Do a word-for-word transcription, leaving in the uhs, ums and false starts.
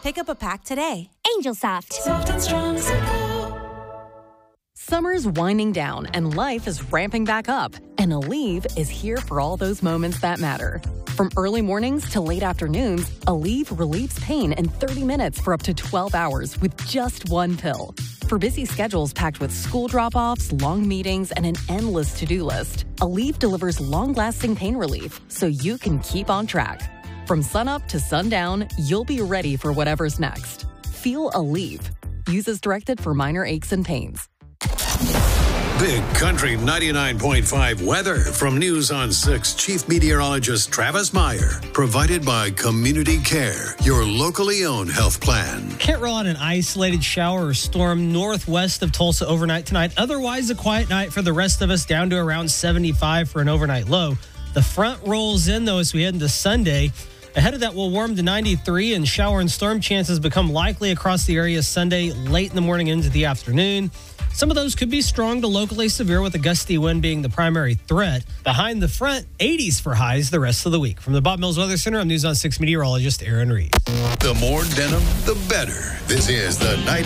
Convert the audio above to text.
Pick up a pack today. Angel Soft. Soft and strong as a pillow. Summer's winding down and life is ramping back up. And Aleve is here for all those moments that matter. From early mornings to late afternoons, Aleve relieves pain in thirty minutes for up to twelve hours with just one pill. For busy schedules packed with school drop-offs, long meetings, and an endless to-do list, Aleve delivers long-lasting pain relief so you can keep on track. From sunup to sundown, you'll be ready for whatever's next. Feel Aleve. Use as directed for minor aches and pains. Big Country ninety-nine point five weather from News on six Chief Meteorologist Travis Meyer. Provided by Community Care, your locally owned health plan. Can't roll out an isolated shower or storm northwest of Tulsa overnight tonight. Otherwise, a quiet night for the rest of us, down to around seventy-five for an overnight low. The front rolls in, though, as we head into Sunday. Ahead of that, we'll warm to ninety-three, and shower and storm chances become likely across the area Sunday, late in the morning into the afternoon. Some of those could be strong to locally severe, with a gusty wind being the primary threat. Behind the front, eighties for highs the rest of the week. From the Bob Mills Weather Center, I'm News on six meteorologist Aaron Reed. The more denim, the better. This is the ninety.